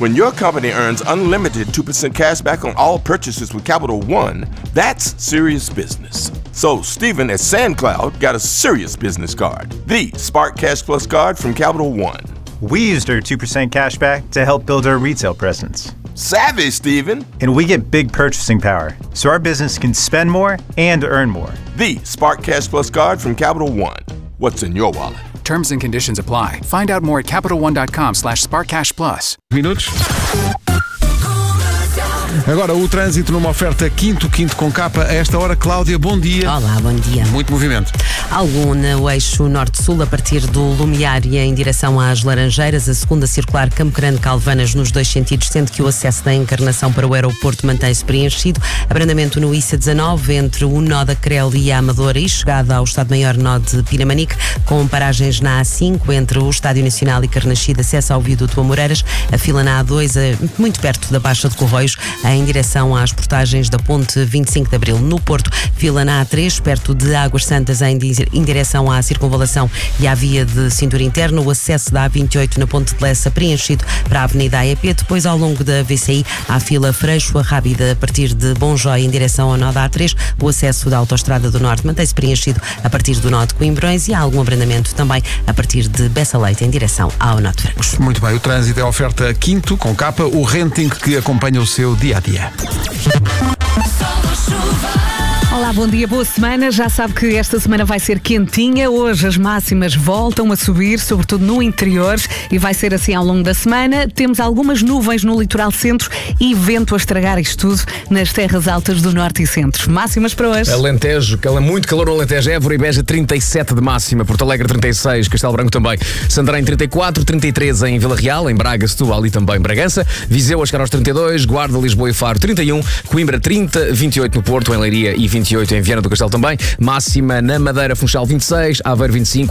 When your company earns unlimited 2% cash back on all purchases with Capital One, that's serious business. So Stephen at SandCloud got a serious business card, the Spark Cash Plus card from Capital One. We used our 2% cash back to help build our retail presence. Savvy, Stephen. And we get big purchasing power, so our business can spend more and earn more. The Spark Cash Plus card from Capital One. What's in your wallet? Terms and conditions apply. Find out more at CapitalOne.com/SparkCashPlus. Minutos. Agora o trânsito numa oferta Quinto com capa. A esta hora, Cláudia, bom dia. Olá, bom dia. Muito movimento. Algum no eixo norte-sul a partir do Lumiar e em direção às Laranjeiras, a segunda circular Campo Grande-Calvanas nos dois sentidos, sendo que o acesso da Encarnação para o aeroporto mantém-se preenchido. Abrandamento no IC19 entre o nó da Crel e a Amadora e chegada ao Estado-Maior nó de Pinamanique, com paragens na A5 entre o Estádio Nacional e Carnaxide, acesso ao viaduto Amoreiras, a fila na A2 muito perto da Baixa de Corroios, em direção às portagens da Ponte 25 de Abril. No Porto, fila na A3, perto de Águas Santas, em direção à Circunvalação e à via de cintura interna. O acesso da A28 na Ponte de Lessa preenchido para a Avenida AEP. Depois, ao longo da VCI, há fila Freixo a Rábida a partir de Bonjói em direção ao nó da A3. O acesso da Autostrada do Norte mantém-se preenchido a partir do nó de Coimbrões e há algum abrandamento também a partir de Bessa Leite em direção ao nó de Francos. Muito bem, o trânsito é a oferta Quinto com capa, o renting que acompanha o seu dia-a-dia. Olá, bom dia, boa semana. Já sabe que esta semana vai ser quentinha. Hoje as máximas voltam a subir, sobretudo no interior, e vai ser assim ao longo da semana. Temos algumas nuvens no litoral centro e vento a estragar isto tudo nas terras altas do norte e centro. Máximas para hoje. Alentejo, muito calor no Alentejo. Évora e Beja 37 de máxima, Porto Alegre 36, Castelo Branco também, Santarém 34, 33 em Vila Real, em Braga, Setúbal e também Bragança, Viseu a chegar aos 32, Guarda, Lisboa e Faro 31, Coimbra 30, 28 no Porto, em Leiria e 28 em Viana do Castelo também, máxima na Madeira, Funchal 26, Aveiro 25,